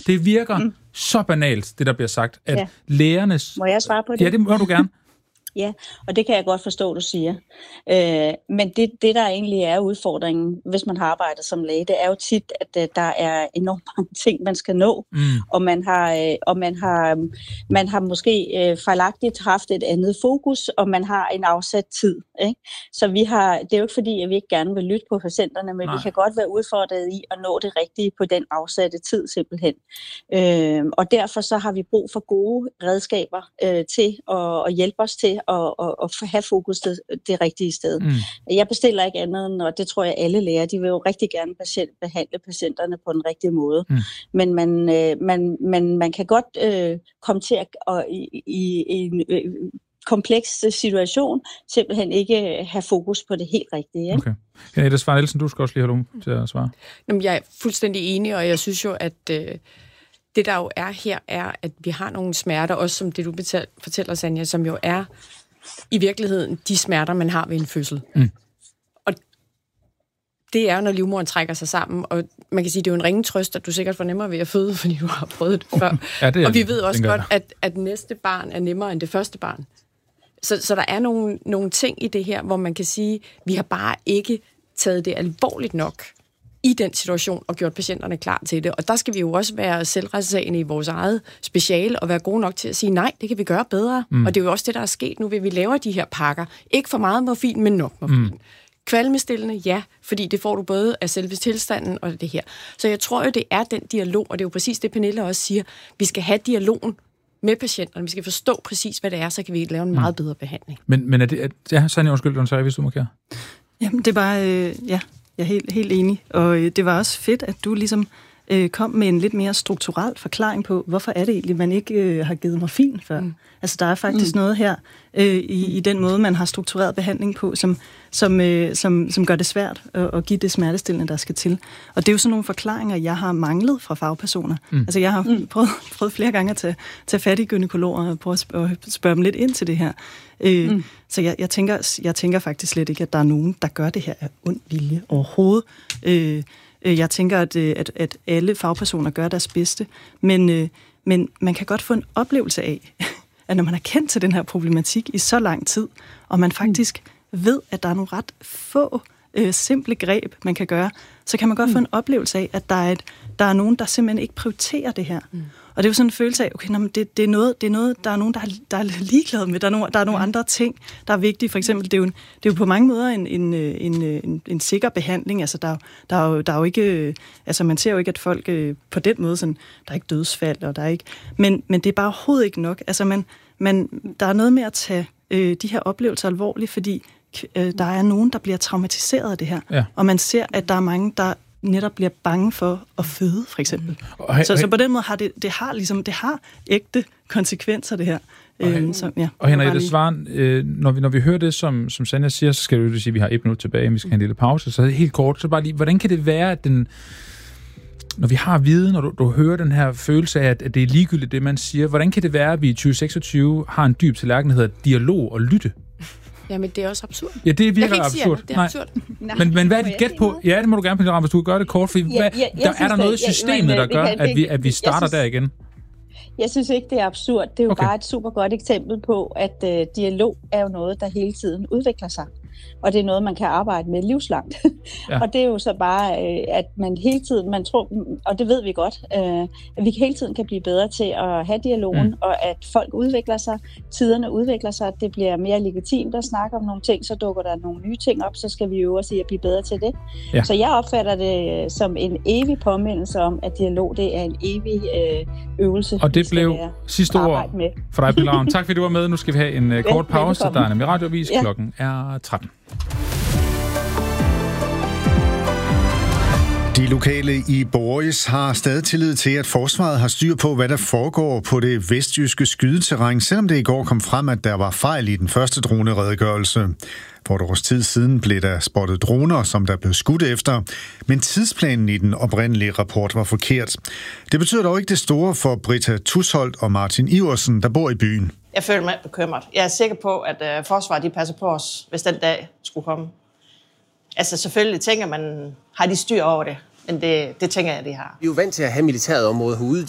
Det virker så banalt, det der bliver sagt, at lægernes... Må jeg svare på det? Ja, det må du gerne. Ja, og det kan jeg godt forstå, du siger. Men det, der egentlig er udfordringen, hvis man har arbejdet som læge, det er jo tit, at der er enormt mange ting, man skal nå, og man har måske fejlagtigt haft et andet fokus, og man har en afsat tid. Ikke? Så det er jo ikke fordi, at vi ikke gerne vil lytte på patienterne, men vi kan godt være udfordret i at nå det rigtige på den afsatte tid simpelthen. Og derfor så har vi brug for gode redskaber til at hjælpe os til at have fokus det rigtige sted. Jeg bestiller ikke andet, og det tror jeg alle læger, de vil jo rigtig gerne behandle patienterne på den rigtige måde. Men man kan godt komme til at i en kompleks situation simpelthen ikke have fokus på det helt rigtige. Ikke? Okay. Henriette Svare Nielsen, du skal også lige have lov til at svare. Jamen, jeg er fuldstændig enig, og jeg synes jo, at det der jo er her, er, at vi har nogle smerter, også som det du fortæller, Sanja, som jo er i virkeligheden de smerter, man har ved en fødsel. Og det er, når livmoderen trækker sig sammen, og man kan sige, det er jo en ringe trøst, at du sikkert får nemmere ved at føde, fordi du har prøvet det før. Og vi ved også godt, at næste barn er nemmere end det første barn. Så der er nogle ting i det her, hvor man kan sige, vi har bare ikke taget det alvorligt nok i den situation og gjort patienterne klar til det. Og der skal vi jo også være selvretssagende i vores eget speciale og være gode nok til at sige, nej, det kan vi gøre bedre. Og det er jo også det, der er sket nu, ved vi laver de her pakker. Ikke for meget morfin, men nok morfin. Kvalmestillende, ja, fordi det får du både af selve tilstanden og det her. Så jeg tror jo, det er den dialog, og det er jo præcis det, Pernille også siger. Vi skal have dialogen med patienterne. Vi skal forstå præcis, hvad det er, så kan vi lave en meget bedre behandling. Men er det... Ja, Sanja, undskyld, så hvis du markerer. Jamen, det er bare... Jeg er helt enig. Og det var også fedt, at du ligesom kom med en lidt mere strukturel forklaring på, hvorfor er det egentlig, man ikke har givet morfin før. Altså, der er faktisk noget her i den måde, man har struktureret behandling på, som gør det svært at give det smertestillende, der skal til. Og det er jo sådan nogle forklaringer, jeg har manglet fra fagpersoner. Altså, jeg har prøvet flere gange at tage fat i gynækologer og prøve at spørge dem lidt ind til det her. Så jeg tænker faktisk slet ikke, at der er nogen, der gør det her af ond vilje overhovedet. Jeg tænker, at alle fagpersoner gør deres bedste, men man kan godt få en oplevelse af, at når man har kendt til den her problematik i så lang tid, og man faktisk ved, at der er nogle ret få simple greb, man kan gøre, så kan man godt få en oplevelse af, at der er nogen, der simpelthen ikke prioriterer det her. Og det er jo sådan en følelse af, okay, det er noget, der er nogen, der er ligeglade med. Der er nogle andre ting, der er vigtige. For eksempel, det er jo på mange måder en sikker behandling. Altså, der er jo ikke... Altså, man ser jo ikke, at folk på den måde, sådan, der er ikke dødsfald, og der er ikke... Men det er bare overhovedet ikke nok. Altså, der er noget med at tage de her oplevelser alvorligt, fordi der er nogen, der bliver traumatiseret af det her. Ja. Og man ser, at der er mange, der netop bliver bange for at føde, for eksempel. Så på den måde har det har ægte konsekvenser, det her. Og Henriette Svare, når vi hører det, som Sanja siger, så skal du jo sige, at vi har 1 minut tilbage, vi skal have en lille pause. Så helt kort, så bare lige, hvordan kan det være, at når vi har viden, når du hører den her følelse af, at det er ligegyldigt, det man siger, hvordan kan det være, at vi i 2026 har en dyb tallerken, der hedder dialog og lytte? Jamen, det er også absurd. Ja, det virker absurd. Det er absurd. Men hvad er dit gæt på? Ja, det må du gerne, Pernille Ramm, hvis du kan gøre det kort, for er der noget i systemet, der gør, at vi starter der igen? Jeg synes ikke, det er absurd. Det er jo bare et super godt eksempel på, at dialog er jo noget, der hele tiden udvikler sig. Og det er noget, man kan arbejde med livslangt. Ja. Og det er jo så bare, at man hele tiden, man tror, og det ved vi godt, at vi hele tiden kan blive bedre til at have dialogen, og at folk udvikler sig, tiderne udvikler sig, det bliver mere legitimt at snakke om nogle ting, så dukker der nogle nye ting op, så skal vi jo også at blive bedre til det. Ja. Så jeg opfatter det som en evig påmindelse om, at dialog, det er en evig øvelse. Og det blev sidste ord for dig, Pernille Ramm. Tak fordi du var med. Nu skal vi have en kort pause. Der er nemlig radioavis. Klokken er 13. De lokale i Boris har stadig tillid til, at forsvaret har styr på, hvad der foregår på det vestjyske skydeterræn, selvom det i går kom frem, at der var fejl i den første droneredegørelse. For et års tid siden blev der spottet droner, som der blev skudt efter, men tidsplanen i den oprindelige rapport var forkert. Det betyder dog ikke det store for Britta Tusholt og Martin Iversen, der bor i byen. Jeg føler mig bekymret. Jeg er sikker på, at forsvaret de passer på os, hvis den dag skulle komme. Altså selvfølgelig tænker man, har de styr over det, men det tænker jeg, de har. Vi er jo vant til at have militæret område herude.